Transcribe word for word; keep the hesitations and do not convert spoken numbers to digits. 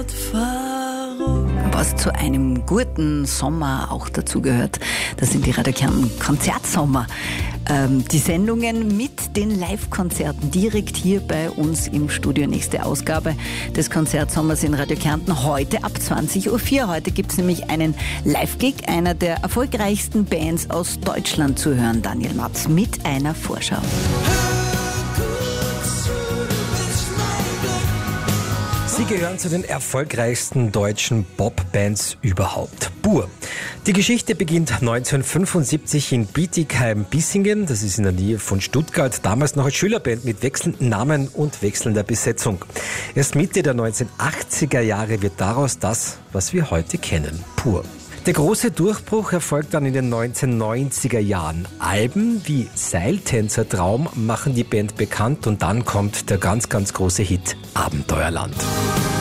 Was zu einem guten Sommer auch dazu gehört, das sind die Radio Kärnten Konzertsommer. Ähm, die Sendungen mit den Live-Konzerten direkt hier bei uns im Studio. Nächste Ausgabe des Konzertsommers in Radio Kärnten heute ab zwanzig Uhr vier. Heute gibt es nämlich einen Live-Gig einer der erfolgreichsten Bands aus Deutschland zu hören, Daniel Matz, mit einer Vorschau. Sie gehören zu den erfolgreichsten deutschen Popbands überhaupt. Bur. Die Geschichte beginnt neunzehnhundertfünfundsiebzig in Bietigheim-Bissingen, das ist in der Nähe von Stuttgart, damals noch als Schülerband mit wechselnden Namen und wechselnder Besetzung. Erst Mitte der neunzehnhundertachtziger Jahre wird daraus das, was wir heute kennen, Pur. Der große Durchbruch erfolgt dann in den neunzehnhundertneunziger Jahren. Alben wie Seiltänzertraum machen die Band bekannt und dann kommt der ganz, ganz große Hit Abenteuerland.